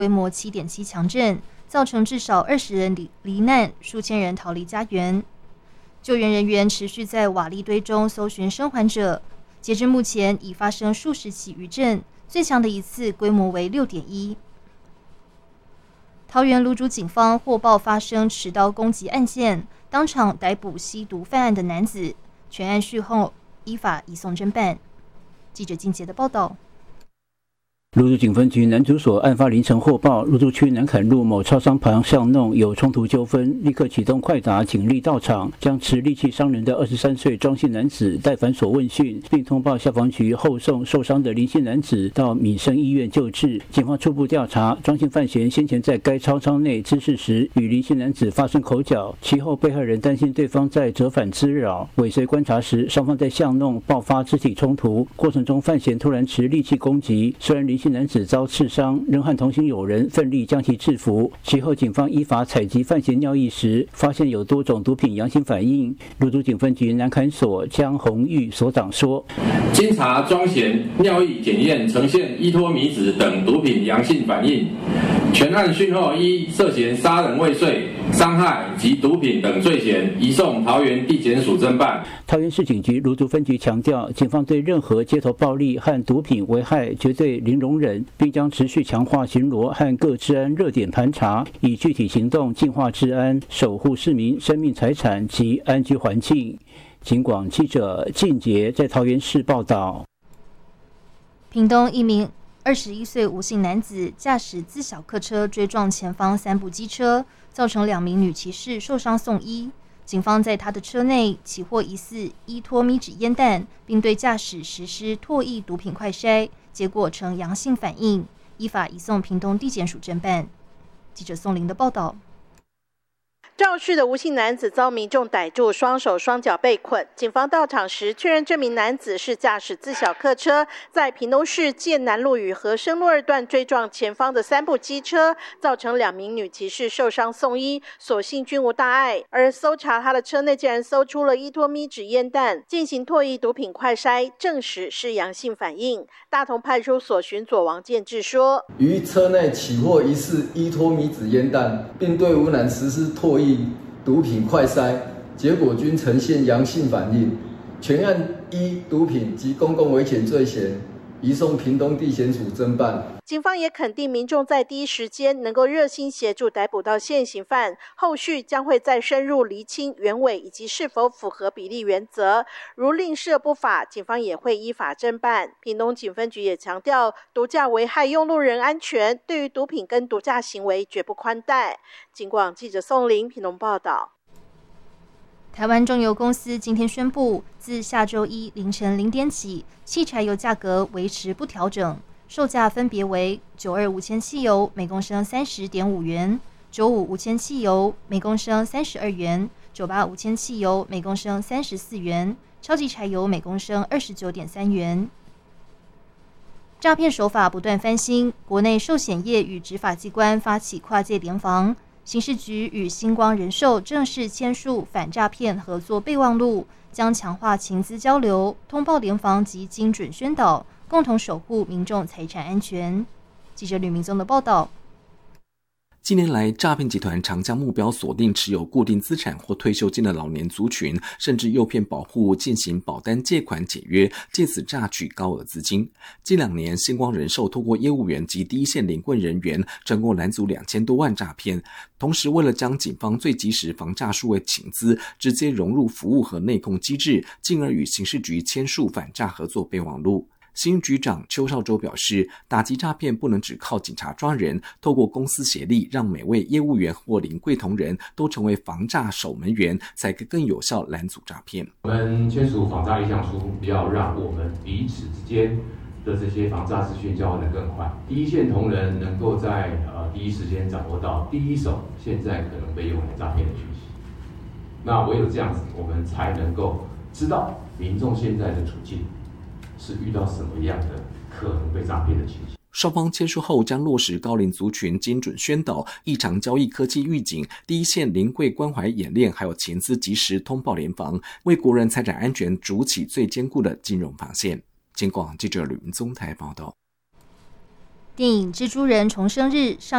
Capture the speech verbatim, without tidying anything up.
规模 七点七 强震，造成至少二十人罹难，数千人逃离家园。救援人员持续在瓦砾堆中搜寻生还者。截至目前，已发生数十起余震，最强的一次规模为 六点一。桃园芦竹警方获报发生持刀攻击案件，当场逮捕吸毒犯案的男子，全案讯后依法移送侦办。记者金杰的报道。 芦竹警分局南竹所案发凌晨获报，芦竹区南坎路某超商旁巷弄有冲突纠纷，立刻启动快打警力到场，将持利器伤人的二十三岁庄姓男子带反所问讯，并通报消防局后送受伤的林姓男子到民生医院救治。警方初步调查，庄姓犯嫌先前在该超商内滋事时与林姓男子发生口角，其后被害人担心对方在折返滋扰，尾随观察时，双方在巷弄爆发肢体冲突，过程中犯嫌突然持利器攻击，虽然林姓男子遭刺伤，仍和同行友人奋力将其制服。其后，警方依法采集犯嫌尿液时，发现有多种毒品阳性反应。芦竹警分局南坎所江宏玉所长说：“ 经查庄嫌尿液检验呈现依托米酯等毒品阳性反应，全案讯后依涉嫌杀人未遂、伤害及毒品等罪嫌，移送桃园地检署侦办。” 桃园市警局芦竹分局强调，警方对任何街头暴力和毒品危害绝对零容忍，并将持续强化巡逻和各治安热点盘查，以具体行动净化治安，守护市民生命财产及安居环境。警广记者靳杰在桃园市报道。 屏东一名二十一岁吴姓男子驾驶自小客车追撞前方三部机车，造成两名女骑士受伤送医。警方在他的车内起获疑似依托咪酯烟弹，并对驾驶实施唾液毒品快筛，结果呈阳性反应，依法移送屏东地检署侦办。记者宋玲的报道。 肇事的吴姓男子遭民众逮住，双手双脚被捆。警方到场时确认，这名男子是驾驶自小客车，在屏东市建南路与和生路二段追撞前方的三部机车，造成两名女骑士受伤送医，所幸均无大碍。而搜查他的车内，竟然搜出了依托咪酯烟弹，进行唾液毒品快筛，证实是阳性反应。大同派出所巡佐王建志说：“ 于车内起获疑似依托咪酯烟弹，并对吴男实施唾液毒品快筛，结果均呈现阳性反应，全案依毒品及公共危险罪嫌，移送屏东地检署侦办。” 警方也肯定民众在第一时间能够热心协助逮捕到现行犯，后续将会再深入厘清原委以及是否符合比例原则。如另涉不法，警方也会依法侦办。屏东警分局也强调，毒驾危害用路人安全，对于毒品跟毒驾行为绝不宽待。警广记者宋玲屏东报道。 台湾中油公司今天宣布，自下周一凌晨零点起，汽柴油价格维持不调整，售价分别为九二无铅汽油每公升三十点五元，九五无铅汽油每公升三十二元，九八无铅汽油每公升三十四元，超级柴油每公升二十九点三元。诈骗手法不断翻新，国内寿险业与执法机关发起跨界联防。刑事局与星光人寿正式签署反诈骗合作备忘录，将强化情资交流、通报联防及精准宣导，共同守护民众财产安全。记者吕明宗的报道。 近年来，诈骗集团常将目标锁定持有固定资产或退休金的老年族群，甚至诱骗保护进行保单借款解约，借此榨取高额资金。近两年，星光人寿透过业务员及第一线领棍人员，整共拦阻两千多万诈骗。同时，为了将警方最及时防诈数位情资直接融入服务和内控机制，进而与刑事局签署反诈合作备忘录。新局长邱少洲表示，打击诈骗不能只靠警察抓人，透过公司协力，让每位业务员或临柜同仁都成为防诈守门员，才可更有效拦阻诈骗。 我们签署防诈意向书，要让我们彼此之间的这些防诈资讯交换得更快，第一线同仁能够在呃第一时间掌握到第一手现在可能被用来诈骗的讯息。那唯有这样子，我们才能够知道民众现在的处境是遇到什么样的可能被诈骗的情形。 双方签署后将落实高龄族群精准宣导、异常交易科技预警、第一线临柜关怀演练，还有情资及时通报联防，为国人财产安全筑起最坚固的金融防线。警广记者吕明宗台报道。 电影《蜘蛛人重生日》上